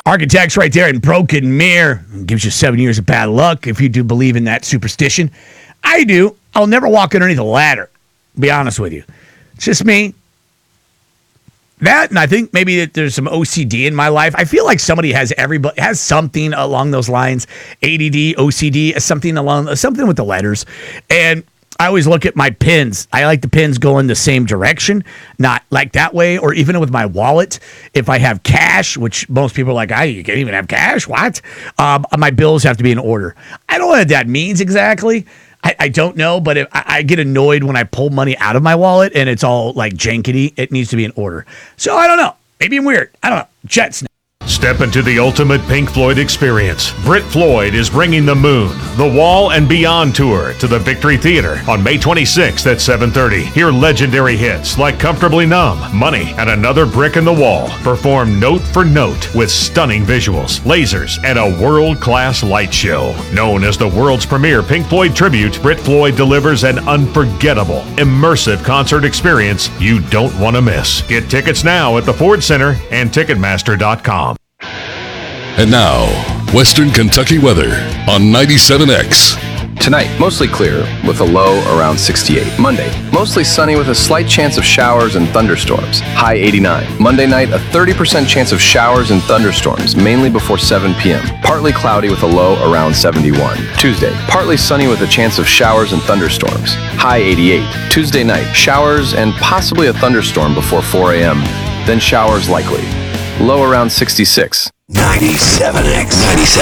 Architects right there in Broken Mirror. Gives you 7 years of bad luck if you do believe in that superstition. I do. I'll never walk underneath a ladder, be honest with you. It's just me. That, and I think maybe that there's some OCD in my life. I feel like somebody has something along those lines. ADD, OCD, something with the letters. And I always look at my pins. I like the pins going the same direction, not like that way, or even with my wallet. If I have cash, which most people are like, you can't even have cash? What? My bills have to be in order. I don't know what that means exactly. I don't know, but I get annoyed when I pull money out of my wallet and it's all like jankety. It needs to be in order. So I don't know. Maybe I'm weird. I don't know. Jets. Step into the ultimate Pink Floyd experience. Brit Floyd is bringing the Moon, The Wall, and Beyond tour to the Victory Theater on May 26th at 7:30. Hear legendary hits like Comfortably Numb, Money, and Another Brick in the Wall. Perform note for note with stunning visuals, lasers, and a world-class light show. Known as the world's premier Pink Floyd tribute, Brit Floyd delivers an unforgettable, immersive concert experience you don't want to miss. Get tickets now at the Ford Center and Ticketmaster.com. And now, Western Kentucky weather on 97X. Tonight, mostly clear with a low around 68. Monday, mostly sunny with a slight chance of showers and thunderstorms. High 89. Monday night, a 30% chance of showers and thunderstorms, mainly before 7 p.m. Partly cloudy with a low around 71. Tuesday, partly sunny with a chance of showers and thunderstorms. High 88. Tuesday night, showers and possibly a thunderstorm before 4 a.m. Then showers likely. Low around 66. 97X.